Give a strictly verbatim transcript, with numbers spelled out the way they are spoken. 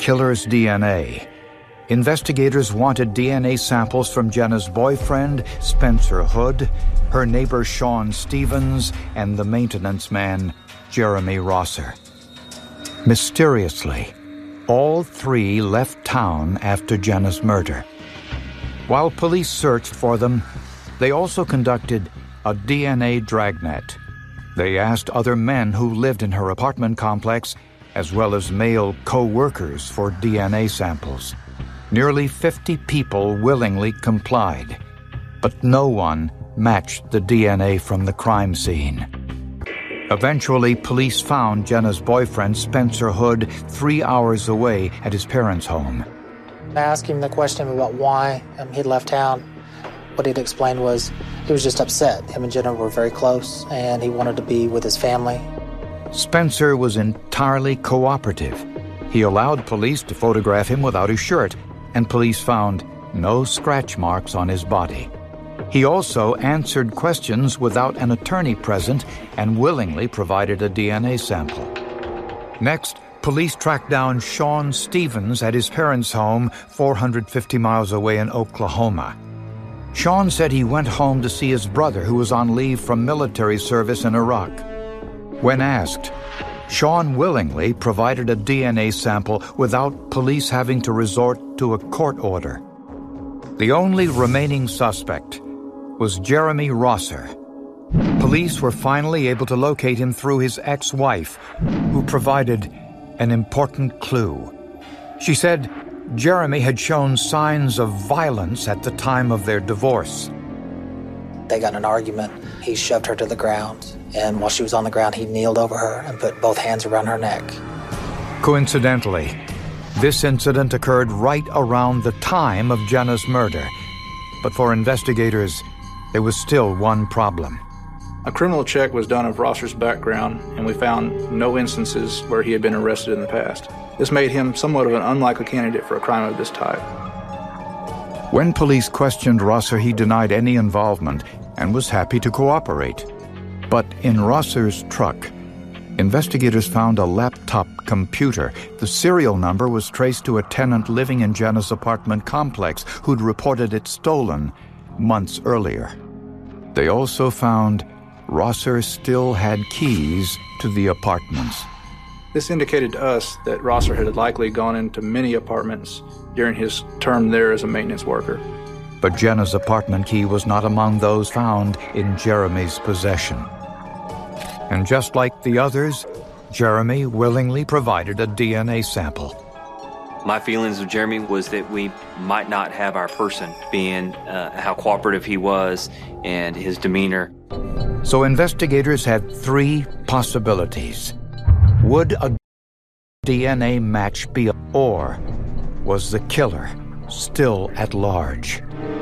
killer's D N A. Investigators wanted D N A samples from Jenna's boyfriend, Spencer Hood, her neighbor Sean Stevens, and the maintenance man, Jeremy Rosser. Mysteriously, all three left town after Jenna's murder. While police searched for them, they also conducted a D N A dragnet. They asked other men who lived in her apartment complex, as well as male co-workers, for D N A samples. Nearly fifty people willingly complied, but no one matched the D N A from the crime scene. Eventually, police found Jenna's boyfriend, Spencer Hood, three hours away at his parents' home. I asked him the question about why um, he'd left town. What he'd explained was he was just upset. Him and Jenna were very close, and he wanted to be with his family. Spencer was entirely cooperative. He allowed police to photograph him without his shirt, and police found no scratch marks on his body. He also answered questions without an attorney present and willingly provided a D N A sample. Next, police tracked down Sean Stevens at his parents' home, four hundred fifty miles away in Oklahoma. Sean said he went home to see his brother, who was on leave from military service in Iraq. When asked, Sean willingly provided a D N A sample without police having to resort to a court order. The only remaining suspect was Jeremy Rosser. Police were finally able to locate him through his ex-wife, who provided an important clue. She said Jeremy had shown signs of violence at the time of their divorce. They got in an argument. He shoved her to the ground, and while she was on the ground, he kneeled over her and put both hands around her neck. Coincidentally, this incident occurred right around the time of Jenna's murder. But for investigators, there was still one problem. A criminal check was done of Rosser's background, and we found no instances where he had been arrested in the past. This made him somewhat of an unlikely candidate for a crime of this type. When police questioned Rosser, he denied any involvement and was happy to cooperate. But in Rosser's truck, investigators found a laptop computer. The serial number was traced to a tenant living in Jenna's apartment complex who'd reported it stolen months earlier. They also found Rosser still had keys to the apartments. This indicated to us that Rosser had likely gone into many apartments during his term there as a maintenance worker. But Jenna's apartment key was not among those found in Jeremy's possession. And just like the others, Jeremy willingly provided a D N A sample. My feelings of Jeremy was that we might not have our person, being uh, how cooperative he was and his demeanor. So investigators had three possibilities. Would a D N A match be, or was the killer still at large?